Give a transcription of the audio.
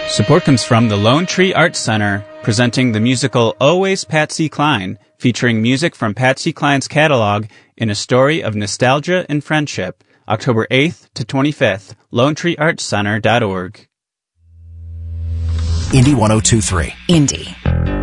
Support comes from the Lone Tree Arts Center, presenting the musical Always Patsy Cline, featuring music from Patsy Cline's catalog in a story of nostalgia and friendship. October 8th to 25th, LoneTreeArtsCenter.org. Indy 102.3. Indy.